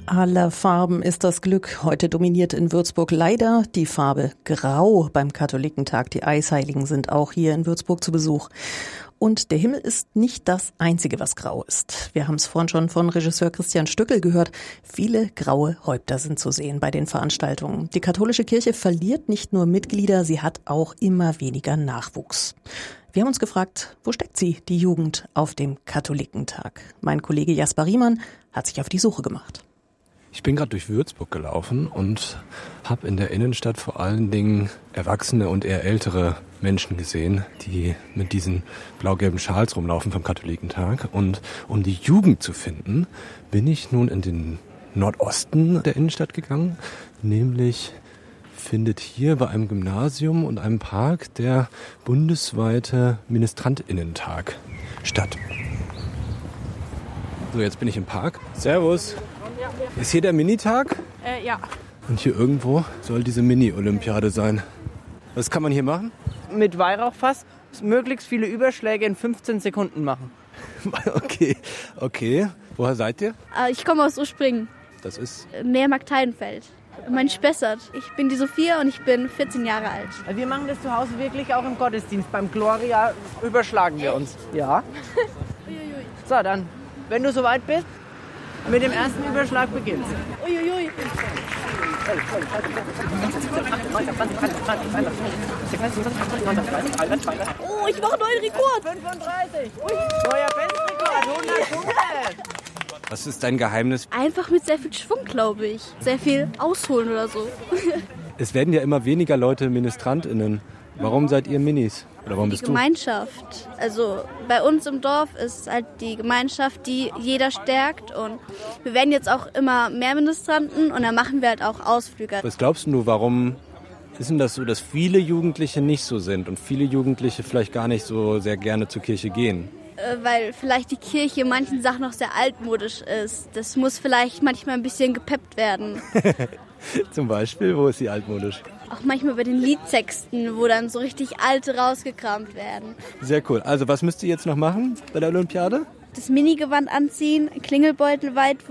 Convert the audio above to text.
Aller Farben ist das Glück. Heute dominiert in Würzburg leider die Farbe Grau beim Katholikentag. Die Eisheiligen sind auch hier in Würzburg zu Besuch. Und der Himmel ist nicht das Einzige, was grau ist. Wir haben es vorhin schon von Regisseur Christian Stückel gehört. Viele graue Häupter sind zu sehen bei den Veranstaltungen. Die katholische Kirche verliert nicht nur Mitglieder, sie hat auch immer weniger Nachwuchs. Wir haben uns gefragt, wo steckt sie, die Jugend, auf dem Katholikentag? Mein Kollege Jasper Riemann hat sich auf die Suche gemacht. Ich bin gerade durch Würzburg gelaufen und habe in der Innenstadt vor allen Dingen erwachsene und eher ältere Menschen gesehen, die mit diesen blau-gelben Schals rumlaufen vom Katholikentag. Und um die Jugend zu finden, bin ich nun in den Nordosten der Innenstadt gegangen. Nämlich findet hier bei einem Gymnasium und einem Park der bundesweite MinistrantInnentag statt. So, jetzt bin ich im Park. Servus. Ist hier der Minitag? Ja. Und hier irgendwo soll diese Mini-Olympiade sein. Was kann man hier machen? Mit Weihrauchfass möglichst viele Überschläge in 15 Sekunden machen. Okay. Woher seid ihr? Ich komme aus Urspringen. Das ist? Nähe Markteidenfeld. Mein Spessart. Ich bin die Sophia und ich bin 14 Jahre alt. Wir machen das zu Hause wirklich auch im Gottesdienst. Beim Gloria überschlagen wir uns. Ja. So, dann, wenn du soweit bist, mit dem ersten Überschlag beginnst. Uiuiui. Oh, ich mache einen neuen Rekord. 35. Neuer Bestrekord, 100 Punkte. Was ist dein Geheimnis? Einfach mit sehr viel Schwung, glaube ich. Sehr viel ausholen oder so. Es werden ja immer weniger Leute MinistrantInnen. Warum seid ihr Minis? Oder warum bist du? Die Gemeinschaft. Also bei uns im Dorf ist halt die Gemeinschaft, die jeder stärkt. Und wir werden jetzt auch immer mehr Ministranten und dann machen wir halt auch Ausflüge. Was glaubst du, warum ist denn das so, dass viele Jugendliche nicht so sind und viele Jugendliche vielleicht gar nicht so sehr gerne zur Kirche gehen? Weil vielleicht die Kirche in manchen Sachen noch sehr altmodisch ist. Das muss vielleicht manchmal ein bisschen gepeppt werden. Zum Beispiel, wo ist sie altmodisch? Auch manchmal bei den Liedtexten, wo dann so richtig alte rausgekramt werden. Sehr cool. Also was müsst ihr jetzt noch machen bei der Olympiade? Das Minigewand anziehen, Klingelbeutel weit